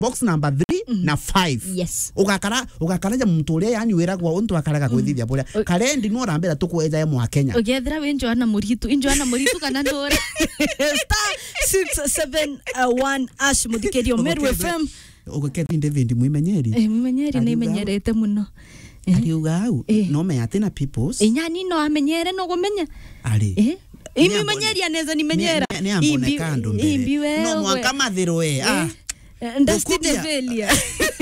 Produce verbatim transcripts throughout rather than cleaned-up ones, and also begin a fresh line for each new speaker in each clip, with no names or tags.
box number three mm -hmm. na five.
Yes.
Ugakara ugakara ja muntu ule yani wera kwa untu akaraga kwithithia buria. Karendi no rambira tukweza ya mwa Kenya.
Ugethira we Joanna Muritu, Joanna Muritu kana ndora. Star six seven one ash muthikerio Meru F M.
Ugaketi David mwimenyeri.
Eh mwimenyeri ni menyerete muno.
Ariuga au no me atena peoples.
Inyani no amenyere no gumenya.
Ali.
Eh imi menyeri aneza ni menyera.
Imbi imbi no mwaka mathiro we. Ah.
Ndasti develia.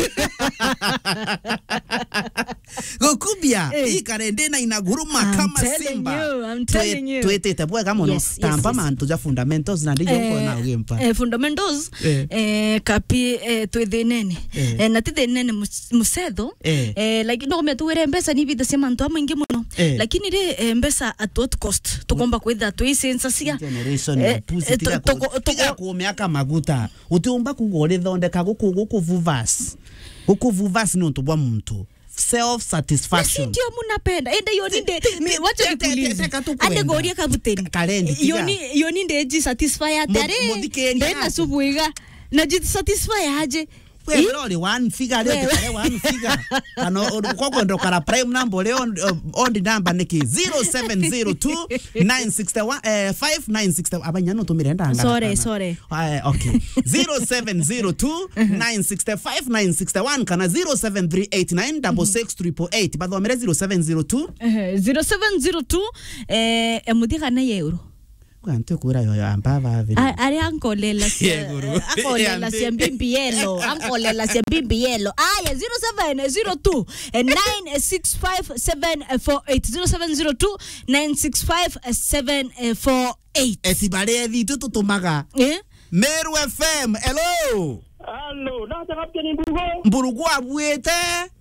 Gokubia hii karendena inaguruma kama simba.
I'm telling you.
Tuetete bwa kama no stampa manto ja fundamentals na ndiyo ko na ugempa.
Eh fundamentals eh kapi eh twethenene. Eh na tithenene musetho eh like no me tuwere mbesa ni vida sema ndo maingi muno. Lakini re mbesa at what cost? Tukomba kwetha twisensa sia
generation ya pusi tira ko ko miaka maguta. Utiomba kugore thondeka guku guku vuvas. Guku vuvas no ntubwa muntu. Self satisfaction.
Ndio munapenda. Ende yoni nde wacha nikuulize. Ande goria kabuteni.
Karendi.
Yoni yoni nde ji satisfy atare. Ndena subuiga. Na ji satisfy aje.
Wewe only one figure leo kare one figure. Ano koko ndo kara prime number leo on the number niki zero seven zero two nine six one five nine six abanyano tumirenda anga.
Sorry sorry.
Okay. zero seven zero two nine six five nine six one kana zero seven three eight nine six six triple eight badho mere zero seven zero two
zero seven zero two eh emudiga na euro.
Kwanto kura yo ambava vile.
Ari ankolela sia. Ankolela sia mbimbielo, ankolela sia mbimbielo. Aya zero seven zero two nine six five seven four eight zero seven zero two nine six five seven four eight.
Esibare vitu tutumaga.
Eh?
Meru F M. Hello.
Hello, na takapia ni mbugo.
Mburugu abwete.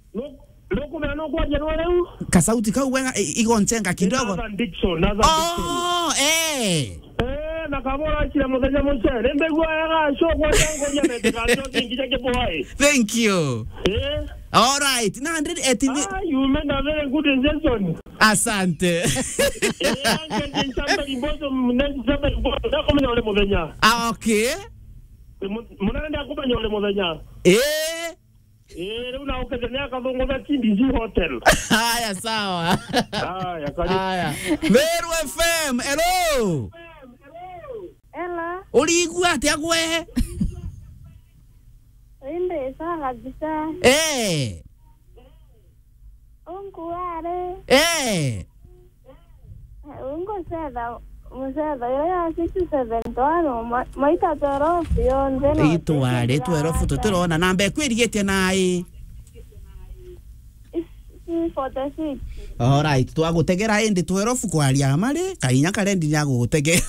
Loko mena no kwa jeno leo.
Kasauti ka wenga igoncenga kidogo.
Nathan Dixon, Nathan Dixon.
Oh, eh.
Eh, nakabora chira mudenya mose. Mbegu ya show kwa yango ya medikalo tingi chake boy.
Thank you.
Eh?
All right. Na hundred eighty.
Ah, you made a very good injection.
Asante.
Eh, ange somebody boso mnezi somebody boso. Na komenya ole mudenya.
Ah, okay.
Munanda kumenya ole mudenya.
Eh.
Eh, una ukezenia kadongo za Kindizi Hotel.
Haya sawa.
Haya, karibu.
Haya. Meru F M. Hello.
Hello.
Uligua ati agwe?
Inde saga bisa.
Eh.
Ungu are.
Eh.
Ungu seda. Museda ya six seven tano maita toro fionde no.
Itu wale tu ero futo turona namba kwirigete nai.
forty-six.
All right, tu agutegera indi tu ero fuko ali amale kainya karendi nyago gutege.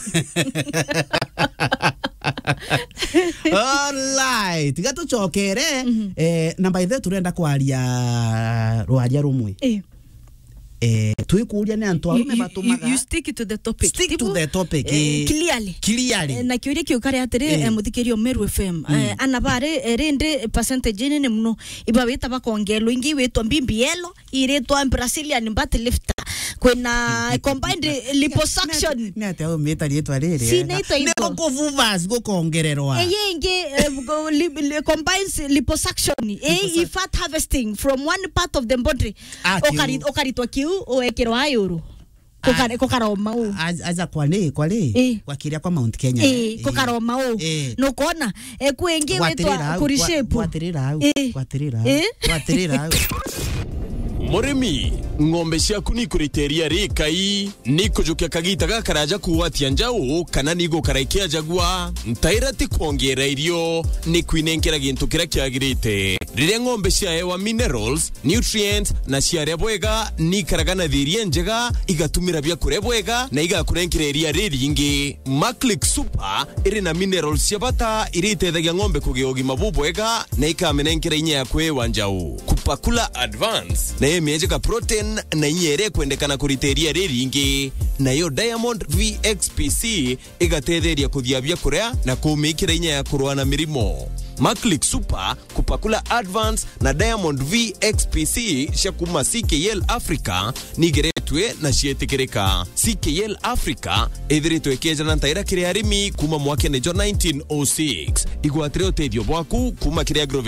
All right, tigato chokere eh namba ithe turenda kwaria rwaria rumwe.
Eh.
Eh tuikuria ne antu arume batumaga.
You stick to the topic.
Stick to the topic.
Eh, clearly.
Clearly.
Na kiuria kiukare atire muthikerio Meru F M. Anabare rende percentage nene muno. Iba weta bakongelo ingi wetwa mbimbielo iretwa Brazilian butt lifter. Kwena combined liposuction.
Ne ate au meta rietwa rere.
Si neito ipo.
Ne kuvuvas gokongererwa.
Eye ingi combines liposuction. Eh fat harvesting from one part of the body. Okari okaritwa kiu oekerwa ayuru. Kokare kokaroma u.
Aza kwale kwale wakiria kwa Mount Kenya.
Eh kokaroma u. No kona e kuenge wetwa kurishape.
Watirira au. Watirira. Watirira.
Moremi ngombe ciaku ni kuriteria rikai ni kujukia kagita gakaraja kuwatia njau kana nigo karaikia jagua ntaira ti kuongera irio ni kwinengera gintu kira kiagirite riria ngombe cia hewa minerals nutrients na cia bwega ni karagana thirie njega igatumira bya kure bwega na igakurenkira iria riringi Maclick Super iri na minerals cia bata iriteithagia ngombe kugia ugima bubwega na ikamenenkira inya ya kwewa njau kupakula advance na mejeka protein na inyere kwendekana kuriteria riringi na yo Diamond V X P C igatetheria kuthiabia kurea na kumikira inya ya kurwana mirimo Maclick Super kupakula advance na Diamond V X P C shakuma C K L Africa nigeretu cietwe na cietikirika. C K L Africa ithiritwe ikejana ntaira kiri arimi kuma mwaka nineteen oh six igwatire uteithio bwaku kuma kiri agro